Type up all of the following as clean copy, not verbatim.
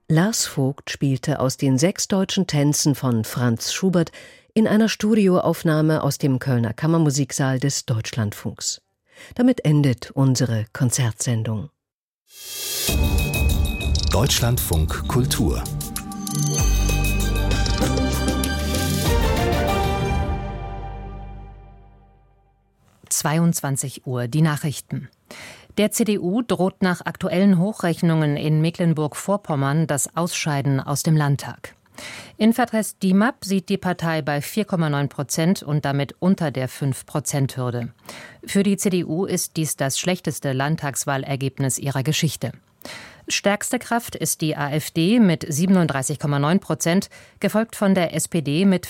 Lars Vogt spielte aus den 6 deutschen Tänzen von Franz Schubert in einer Studioaufnahme aus dem Kölner Kammermusiksaal des Deutschlandfunks. Damit endet unsere Konzertsendung. Deutschlandfunk Kultur 22 Uhr, die Nachrichten. Der CDU droht nach aktuellen Hochrechnungen in Mecklenburg-Vorpommern das Ausscheiden aus dem Landtag. Infratest DIMAP sieht die Partei bei 4,9% und damit unter der 5%-Hürde. Für die CDU ist dies das schlechteste Landtagswahlergebnis ihrer Geschichte. Stärkste Kraft ist die AfD mit 37,9%, gefolgt von der SPD mit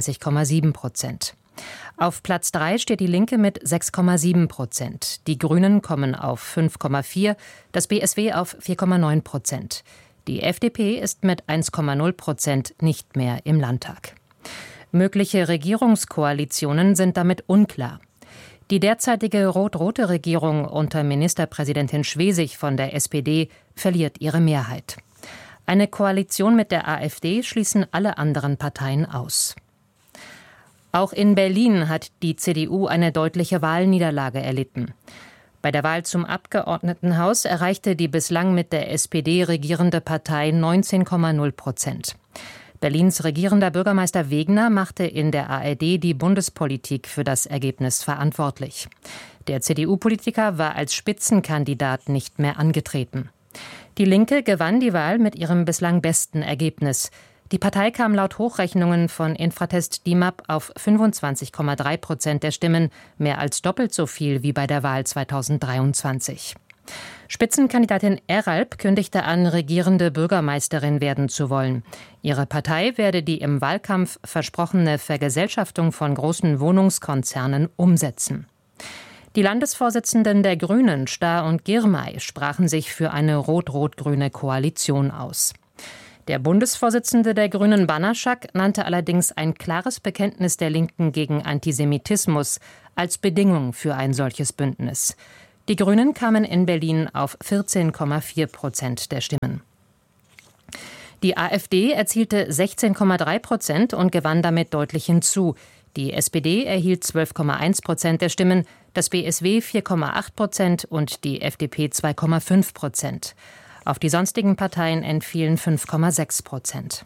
35,7%. Auf Platz 3 steht die Linke mit 6,7%. Die Grünen kommen auf 5,4%, das BSW auf 4,9%. Die FDP ist mit 1,0% nicht mehr im Landtag. Mögliche Regierungskoalitionen sind damit unklar. Die derzeitige rot-rote Regierung unter Ministerpräsidentin Schwesig von der SPD verliert ihre Mehrheit. Eine Koalition mit der AfD schließen alle anderen Parteien aus. Auch in Berlin hat die CDU eine deutliche Wahlniederlage erlitten. Bei der Wahl zum Abgeordnetenhaus erreichte die bislang mit der SPD regierende Partei 19,0%. Berlins regierender Bürgermeister Wegner machte in der ARD die Bundespolitik für das Ergebnis verantwortlich. Der CDU-Politiker war als Spitzenkandidat nicht mehr angetreten. Die Linke gewann die Wahl mit ihrem bislang besten Ergebnis. Die Partei kam laut Hochrechnungen von Infratest DIMAP auf 25,3% der Stimmen, mehr als doppelt so viel wie bei der Wahl 2023. Spitzenkandidatin Eralp kündigte an, regierende Bürgermeisterin werden zu wollen. Ihre Partei werde die im Wahlkampf versprochene Vergesellschaftung von großen Wohnungskonzernen umsetzen. Die Landesvorsitzenden der Grünen, Stahr und Girmay, sprachen sich für eine rot-rot-grüne Koalition aus. Der Bundesvorsitzende der Grünen, Banaschak, nannte allerdings ein klares Bekenntnis der Linken gegen Antisemitismus als Bedingung für ein solches Bündnis. Die Grünen kamen in Berlin auf 14,4% der Stimmen. Die AfD erzielte 16,3% und gewann damit deutlich hinzu. Die SPD erhielt 12,1% der Stimmen, das BSW 4,8% und die FDP 2,5%. Auf die sonstigen Parteien entfielen 5,6%.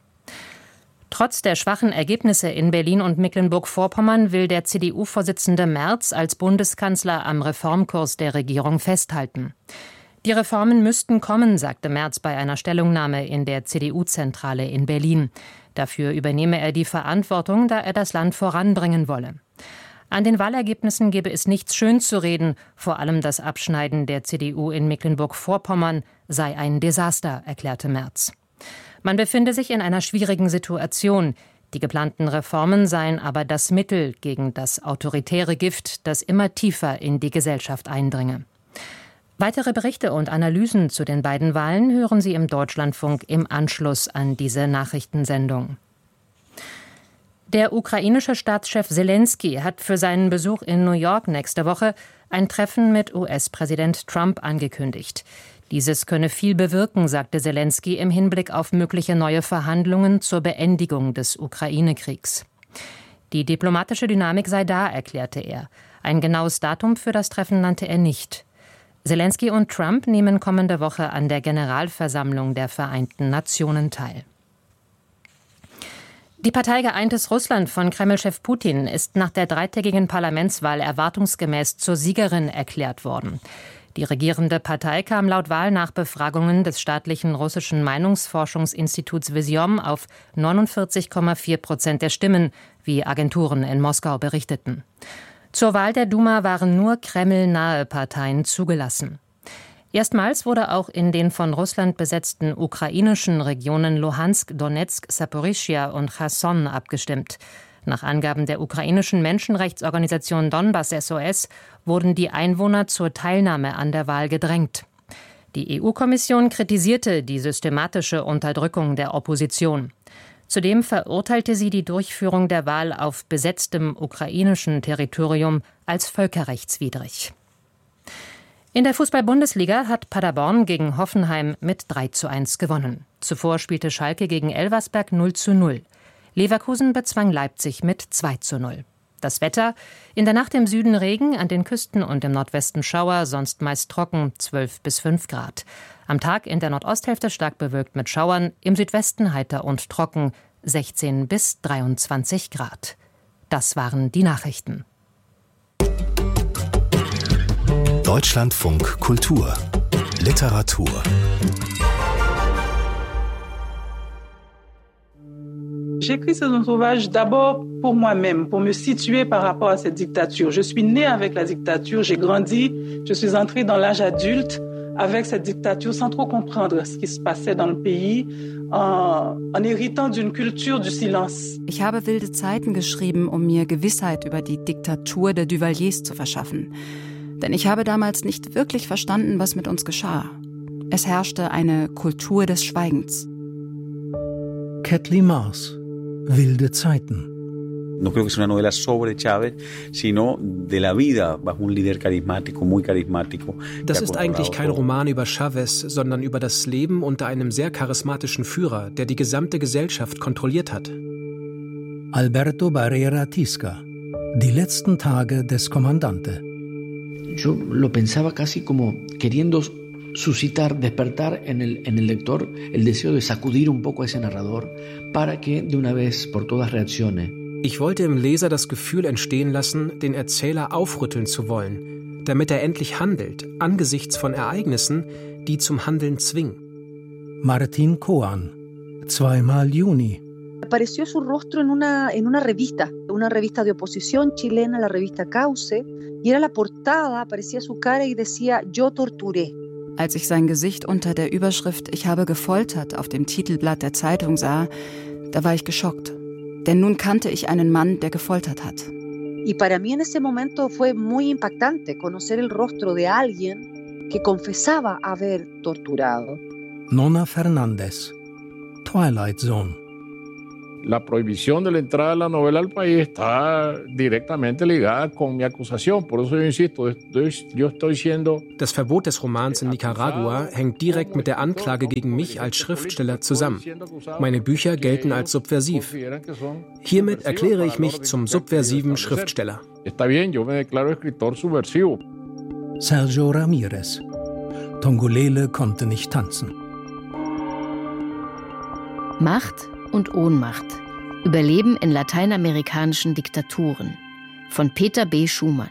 Trotz der schwachen Ergebnisse in Berlin und Mecklenburg-Vorpommern will der CDU-Vorsitzende Merz als Bundeskanzler am Reformkurs der Regierung festhalten. Die Reformen müssten kommen, sagte Merz bei einer Stellungnahme in der CDU-Zentrale in Berlin. Dafür übernehme er die Verantwortung, da er das Land voranbringen wolle. An den Wahlergebnissen gebe es nichts schönzureden, vor allem das Abschneiden der CDU in Mecklenburg-Vorpommern sei ein Desaster, erklärte Merz. Man befinde sich in einer schwierigen Situation. Die geplanten Reformen seien aber das Mittel gegen das autoritäre Gift, das immer tiefer in die Gesellschaft eindringe. Weitere Berichte und Analysen zu den beiden Wahlen hören Sie im Deutschlandfunk im Anschluss an diese Nachrichtensendung. Der ukrainische Staatschef Selenskyj hat für seinen Besuch in New York nächste Woche ein Treffen mit US-Präsident Trump angekündigt. Dieses könne viel bewirken, sagte Selenskyj im Hinblick auf mögliche neue Verhandlungen zur Beendigung des Ukraine-Kriegs. Die diplomatische Dynamik sei da, erklärte er. Ein genaues Datum für das Treffen nannte er nicht. Selenskyj und Trump nehmen kommende Woche an der Generalversammlung der Vereinten Nationen teil. Die Partei Geeintes Russland von Kreml-Chef Putin ist nach der 3-tägigen Parlamentswahl erwartungsgemäß zur Siegerin erklärt worden. Die regierende Partei kam laut Wahlnachbefragungen des staatlichen russischen Meinungsforschungsinstituts Vyzjom auf 49,4% der Stimmen, wie Agenturen in Moskau berichteten. Zur Wahl der Duma waren nur Kreml-nahe Parteien zugelassen. Erstmals wurde auch in den von Russland besetzten ukrainischen Regionen Luhansk, Donetsk, Saporischschja und Cherson abgestimmt. Nach Angaben der ukrainischen Menschenrechtsorganisation Donbass SOS wurden die Einwohner zur Teilnahme an der Wahl gedrängt. Die EU-Kommission kritisierte die systematische Unterdrückung der Opposition. Zudem verurteilte sie die Durchführung der Wahl auf besetztem ukrainischen Territorium als völkerrechtswidrig. In der Fußball-Bundesliga hat Paderborn gegen Hoffenheim mit 3:1 gewonnen. Zuvor spielte Schalke gegen Elversberg 0:0. Leverkusen bezwang Leipzig mit 2:0. Das Wetter: in der Nacht im Süden Regen, an den Küsten und im Nordwesten Schauer, sonst meist trocken, 12 bis 5 Grad. Am Tag in der Nordosthälfte stark bewölkt mit Schauern, im Südwesten heiter und trocken, 16 bis 23 Grad. Das waren die Nachrichten. Deutschlandfunk Kultur Literatur. J'écris ces ouvrages d'abord pour moi-même, pour me situer par rapport à cette dictature. Je suis née avec la dictature, j'ai grandi, je suis entrée dans l'âge adulte avec cette dictature sans trop comprendre ce qui se passait dans le pays, en héritant d'une culture du silence. Ich habe wilde Zeiten geschrieben, um mir Gewissheit über die Diktatur der Duvaliers zu verschaffen. Denn ich habe damals nicht wirklich verstanden, was mit uns geschah. Es herrschte eine Kultur des Schweigens. Kathleen Mars, Wilde Zeiten. No creo que sea una novela sobre Chávez, sino de la vida bajo un líder carismático, muy carismático. Das ist eigentlich kein Roman über Chavez, sondern über das Leben unter einem sehr charismatischen Führer, der die gesamte Gesellschaft kontrolliert hat. Alberto Barrera Tisca, Die letzten Tage des Comandante. Yo lo pensaba casi como queriendo suscitar, despertar en el lector el deseo de sacudir un poco a ese narrador para que de una vez por todas reaccione. Ich wollte im Leser das Gefühl entstehen lassen, den Erzähler aufrütteln zu wollen, damit er endlich handelt, angesichts von Ereignissen, die zum Handeln zwingen. Martin Kohan, Zweimal Juni. Apareció su rostro en una revista de oposición chilena, la revista Cauce, y era la portada, aparecía su cara y decía, yo torturé. Als ich sein Gesicht unter der Überschrift »Ich habe gefoltert« auf dem Titelblatt der Zeitung sah, da war ich geschockt. Denn nun kannte ich einen Mann, der gefoltert hat. Y para mí en ese momento fue muy impactante conocer el rostro de alguien que confesaba haber torturado. Nona Fernández, Twilight Zone. La prohibición de la entrada de la novela al país está directamente ligada con mi acusación. Por eso yo insisto, yo estoy siendo... Das Verbot des Romans in Nicaragua hängt direkt mit der Anklage gegen mich als Schriftsteller zusammen. Meine Bücher gelten als subversiv. Hiermit erkläre ich mich zum subversiven Schriftsteller. Está bien, yo me declaro escritor subversivo. Sergio Ramirez, Tongolele konnte nicht tanzen. Macht und Ohnmacht. Überleben in lateinamerikanischen Diktaturen. Von Peter B. Schumann.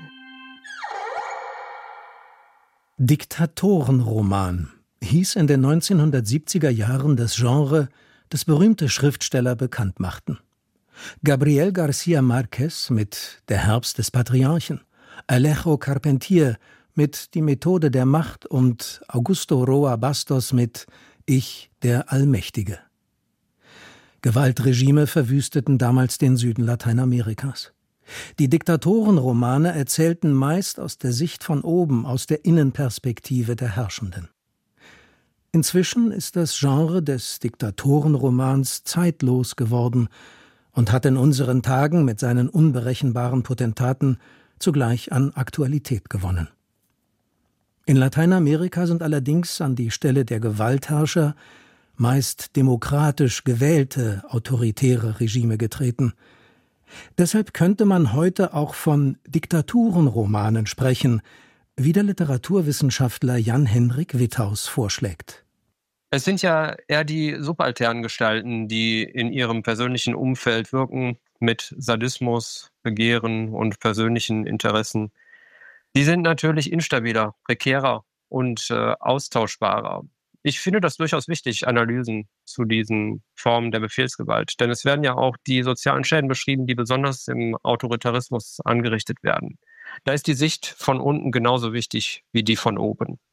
Diktatorenroman hieß in den 1970er Jahren das Genre, das berühmte Schriftsteller bekannt machten. Gabriel García Márquez mit Der Herbst des Patriarchen, Alejo Carpentier mit Die Methode der Macht und Augusto Roa Bastos mit Ich, der Allmächtige. Gewaltregime verwüsteten damals den Süden Lateinamerikas. Die Diktatorenromane erzählten meist aus der Sicht von oben, aus der Innenperspektive der Herrschenden. Inzwischen ist das Genre des Diktatorenromans zeitlos geworden und hat in unseren Tagen mit seinen unberechenbaren Potentaten zugleich an Aktualität gewonnen. In Lateinamerika sind allerdings an die Stelle der Gewaltherrscher meist demokratisch gewählte autoritäre Regime getreten. Deshalb könnte man heute auch von Diktaturenromanen sprechen, wie der Literaturwissenschaftler Jan-Henrik Witthaus vorschlägt. Es sind ja eher die subalternen Gestalten, die in ihrem persönlichen Umfeld wirken, mit Sadismus, Begehren und persönlichen Interessen. Die sind natürlich instabiler, prekärer und austauschbarer. Ich finde das durchaus wichtig, Analysen zu diesen Formen der Befehlsgewalt. Denn es werden ja auch die sozialen Schäden beschrieben, die besonders im Autoritarismus angerichtet werden. Da ist die Sicht von unten genauso wichtig wie die von oben.